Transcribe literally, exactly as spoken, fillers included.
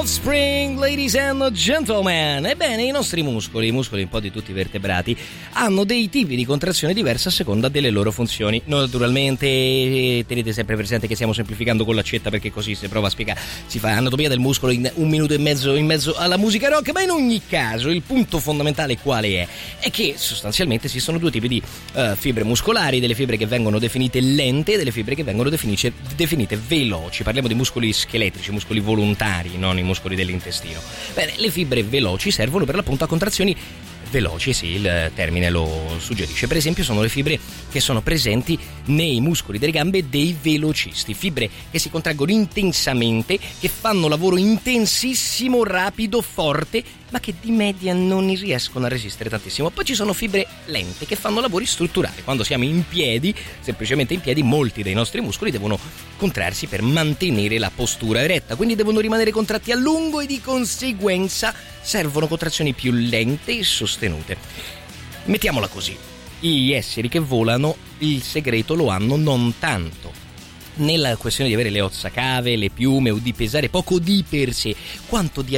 Offspring, ladies and gentlemen. Ebbene, i nostri muscoli, i muscoli un po' di tutti i vertebrati, hanno dei tipi di contrazione diversa a seconda delle loro funzioni. Naturalmente tenete sempre presente che stiamo semplificando con l'accetta, perché così si prova a spiegare, si fa anatomia del muscolo in un minuto e mezzo in mezzo alla musica rock. Ma in ogni caso il punto fondamentale quale è? È che sostanzialmente esistono due tipi di uh, fibre muscolari, delle fibre che vengono definite lente e delle fibre che vengono definite, definite veloci. Parliamo di muscoli scheletrici, muscoli volontari, non i muscoli dell'intestino. Bene, le fibre veloci servono per l'appunto a contrazioni veloci, sì, il termine lo suggerisce. Per esempio sono le fibre che sono presenti nei muscoli delle gambe dei velocisti, fibre che si contraggono intensamente, che fanno lavoro intensissimo, rapido, forte, ma che di media non riescono a resistere tantissimo. Poi ci sono fibre lente che fanno lavori strutturali. Quando siamo in piedi, semplicemente in piedi, molti dei nostri muscoli devono contrarsi per mantenere la postura eretta, quindi devono rimanere contratti a lungo e di conseguenza servono contrazioni più lente e sostenute. Mettiamola così: gli esseri che volano il segreto lo hanno non tanto nella questione di avere le ossa cave, le piume o di pesare poco di per sé, quanto di